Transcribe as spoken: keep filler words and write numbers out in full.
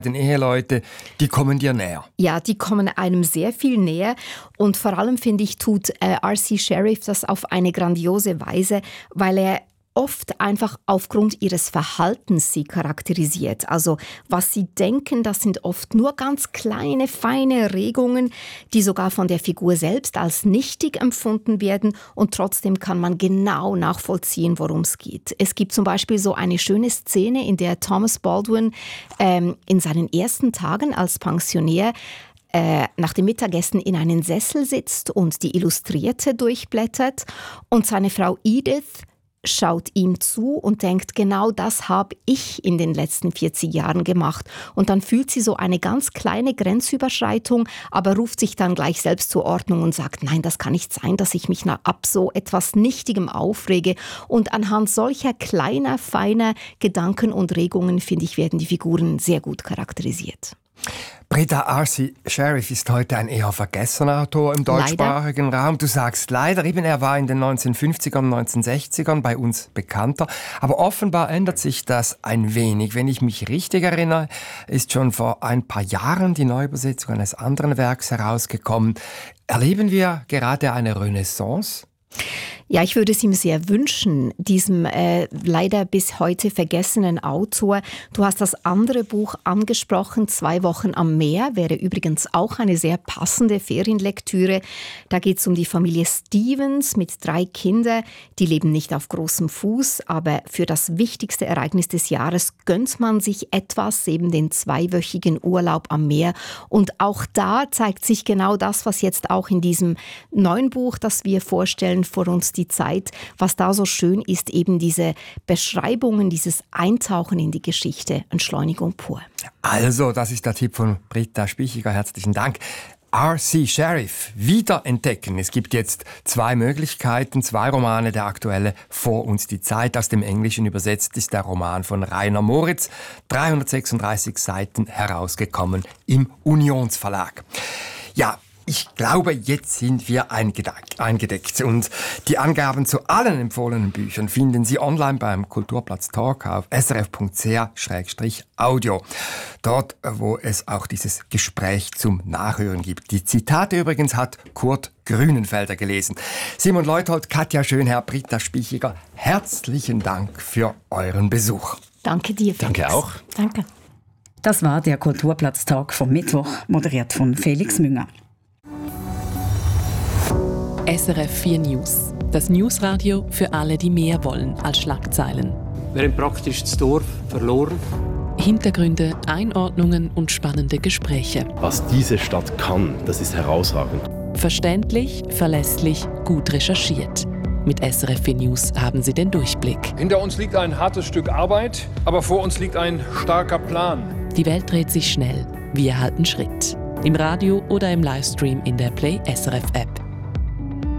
Den Eheleute, die kommen dir näher. Ja, die kommen einem sehr viel näher und vor allem, finde ich, tut äh, R C Sheriff das auf eine grandiose Weise, weil er oft einfach aufgrund ihres Verhaltens sie charakterisiert. Also was sie denken, das sind oft nur ganz kleine, feine Regungen, die sogar von der Figur selbst als nichtig empfunden werden und trotzdem kann man genau nachvollziehen, worum es geht. Es gibt zum Beispiel so eine schöne Szene, in der Thomas Baldwin ähm, in seinen ersten Tagen als Pensionär Äh, nach dem Mittagessen in einen Sessel sitzt und die Illustrierte durchblättert und seine Frau Edith schaut ihm zu und denkt, genau das habe ich in den letzten vierzig Jahren gemacht. Und dann fühlt sie so eine ganz kleine Grenzüberschreitung, aber ruft sich dann gleich selbst zur Ordnung und sagt, nein, das kann nicht sein, dass ich mich ab so etwas Nichtigem aufrege. Und anhand solcher kleiner, feiner Gedanken und Regungen, finde ich, werden die Figuren sehr gut charakterisiert. Britta, R C Sheriff ist heute ein eher vergessener Autor im deutschsprachigen leider. Raum. Du sagst leider, eben er war in den neunzehnhundertfünfzigern, neunzehnhundertsechzigern bei uns bekannter. Aber offenbar ändert sich das ein wenig. Wenn ich mich richtig erinnere, ist schon vor ein paar Jahren die Neuübersetzung eines anderen Werks herausgekommen. Erleben wir gerade eine Renaissance? Ja, ich würde es ihm sehr wünschen, diesem äh, leider bis heute vergessenen Autor. Du hast das andere Buch angesprochen, Zwei Wochen am Meer, wäre übrigens auch eine sehr passende Ferienlektüre. Da geht es um die Familie Stevens mit drei Kindern. Die leben nicht auf großem Fuß, aber für das wichtigste Ereignis des Jahres gönnt man sich etwas, eben den zweiwöchigen Urlaub am Meer. Und auch da zeigt sich genau das, was jetzt auch in diesem neuen Buch, das wir vorstellen, vor uns die Zeit, was da so schön ist, eben diese Beschreibungen, dieses Eintauchen in die Geschichte, Entschleunigung pur. Also, das ist der Tipp von Britta Spichiger. Herzlichen Dank. R C Sheriff, wiederentdecken. Es gibt jetzt zwei Möglichkeiten, zwei Romane, der aktuelle Vor uns die Zeit. Aus dem Englischen übersetzt ist der Roman von Rainer Moritz, dreihundertsechsunddreißig Seiten, herausgekommen im Unionsverlag. Ja, ich glaube, jetzt sind wir eingedeckt und die Angaben zu allen empfohlenen Büchern finden Sie online beim Kulturplatz Talk auf s r f punkt c h slash audio. Dort, wo es auch dieses Gespräch zum Nachhören gibt. Die Zitate übrigens hat Kurt Grünenfelder gelesen. Simon Leuthold, Katja Schönherr, Britta Spichiger, herzlichen Dank für euren Besuch. Danke dir, Felix. Danke auch. Danke. Das war der Kulturplatz Talk vom Mittwoch, moderiert von Felix Münger. S R F vier News. Das Newsradio für alle, die mehr wollen als Schlagzeilen. Wir haben praktisch das Dorf verloren. Hintergründe, Einordnungen und spannende Gespräche. Was diese Stadt kann, das ist herausragend. Verständlich, verlässlich, gut recherchiert. Mit S R F vier News haben Sie den Durchblick. Hinter uns liegt ein hartes Stück Arbeit, aber vor uns liegt ein starker Plan. Die Welt dreht sich schnell. Wir halten Schritt. Im Radio oder im Livestream in der Play S R F App.